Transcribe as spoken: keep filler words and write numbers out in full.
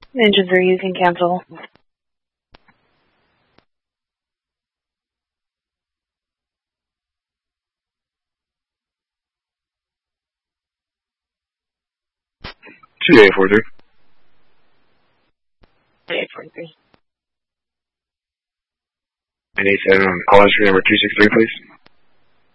Engine three, you can cancel. two eight four three. eight four three. nine eight seven on call entry number two six three, please.